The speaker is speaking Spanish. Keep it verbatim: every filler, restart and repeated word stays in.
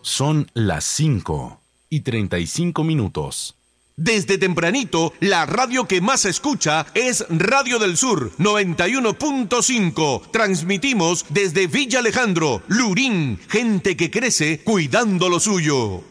Son las cinco y treinta y cinco minutos. Desde tempranito, la radio que más se escucha es Radio del Sur noventa y uno punto cinco. Transmitimos desde Villa Alejandro, Lurín, gente que crece cuidando lo suyo.